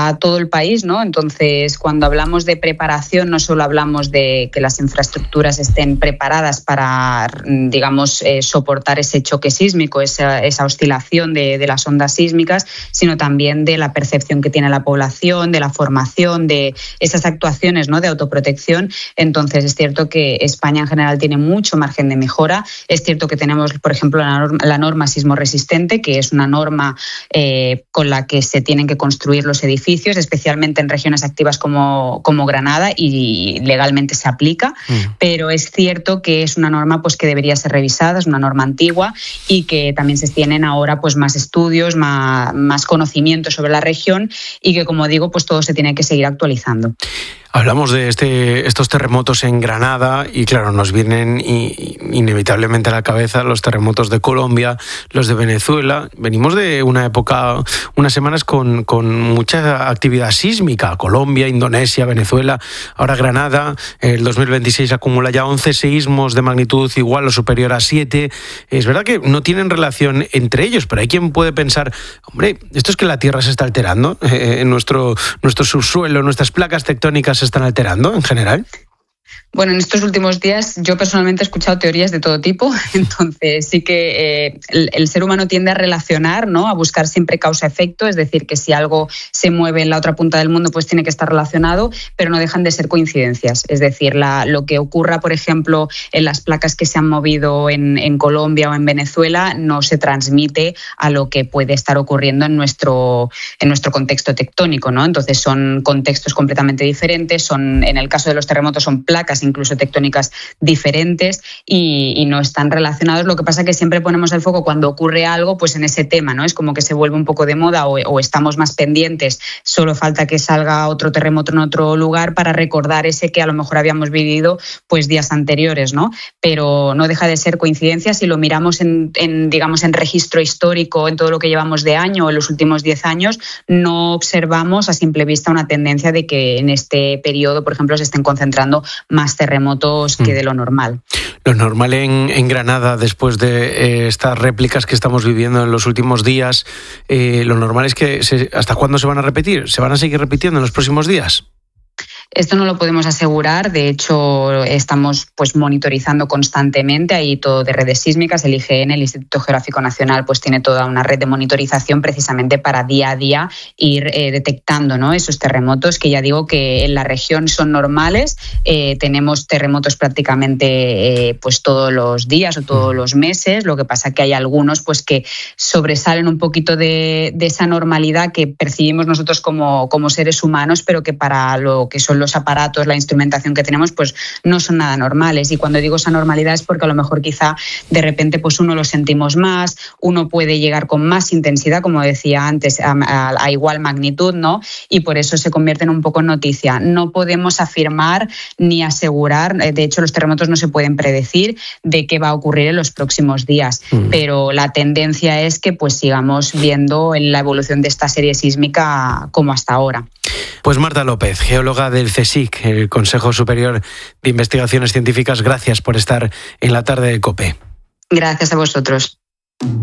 a todo el país, ¿no? Entonces, cuando hablamos de preparación, no solo hablamos de que las infraestructuras estén preparadas para, digamos, soportar ese choque sísmico, esa oscilación de las ondas sísmicas, sino también de la percepción que tiene la población, de la formación, de esas actuaciones, ¿no?, de autoprotección. Entonces, es cierto que España en general tiene mucho margen de mejora. Es cierto que tenemos, por ejemplo, la norma sismoresistente, que es una norma con la que se tienen que construir los edificios, especialmente en regiones activas como Granada, y legalmente se aplica, pero es cierto que es una norma pues que debería ser revisada, es una norma antigua, y que también se tienen ahora pues más estudios, más conocimiento sobre la región, y que, como digo, pues todo se tiene que seguir actualizando. Hablamos de estos terremotos en Granada y, claro, nos vienen inevitablemente a la cabeza los terremotos de Colombia, los de Venezuela. Venimos de una época, unas semanas con mucha actividad sísmica. Colombia, Indonesia, Venezuela, ahora Granada. El 2026 acumula ya 11 seísmos de magnitud igual o superior a 7. Es verdad que no tienen relación entre ellos, pero hay quien puede pensar, hombre, esto es que la Tierra se está alterando, nuestro subsuelo, nuestras placas tectónicas se están alterando en general. Bueno, en estos últimos días yo personalmente he escuchado teorías de todo tipo, entonces sí que el ser humano tiende a relacionar, ¿no?, a buscar siempre causa-efecto, es decir, que si algo se mueve en la otra punta del mundo pues tiene que estar relacionado, pero no dejan de ser coincidencias. Es decir, lo que ocurra, por ejemplo, en las placas que se han movido en Colombia o en Venezuela no se transmite a lo que puede estar ocurriendo en nuestro contexto tectónico, ¿no? Entonces son contextos completamente diferentes, en el caso de los terremotos son placas incluso tectónicas diferentes y no están relacionados. Lo que pasa es que siempre ponemos el foco cuando ocurre algo pues en ese tema, ¿no? Es como que se vuelve un poco de moda o estamos más pendientes, solo falta que salga otro terremoto en otro lugar para recordar ese que a lo mejor habíamos vivido pues días anteriores, ¿no? Pero no deja de ser coincidencia. Si lo miramos en registro histórico, en todo lo que llevamos de año, en los últimos 10 años, no observamos a simple vista una tendencia de que en este periodo, por ejemplo, se estén concentrando más terremotos que de lo normal. Lo normal en Granada, después de estas réplicas que estamos viviendo en los últimos días, lo normal es que ¿hasta cuándo se van a repetir? ¿Se van a seguir repitiendo en los próximos días? Esto no lo podemos asegurar, de hecho estamos pues monitorizando constantemente, hay todo de redes sísmicas, el IGN, el Instituto Geográfico Nacional, pues tiene toda una red de monitorización precisamente para día a día ir detectando, ¿no?, esos terremotos que ya digo que en la región son normales. Tenemos terremotos prácticamente pues todos los días o todos los meses, lo que pasa que hay algunos pues que sobresalen un poquito de esa normalidad que percibimos nosotros como seres humanos, pero que para lo que son los aparatos, la instrumentación que tenemos, pues no son nada normales. Y cuando digo esa normalidad es porque a lo mejor quizá de repente pues uno lo sentimos más, uno puede llegar con más intensidad, como decía antes, a igual magnitud, ¿no? Y por eso se convierten un poco en noticia. No podemos afirmar ni asegurar, de hecho los terremotos no se pueden predecir de qué va a ocurrir en los próximos días, pero la tendencia es que pues sigamos viendo en la evolución de esta serie sísmica como hasta ahora. Pues Marta López, geóloga del CSIC, el Consejo Superior de Investigaciones Científicas, gracias por estar en la tarde de COPE. Gracias a vosotros.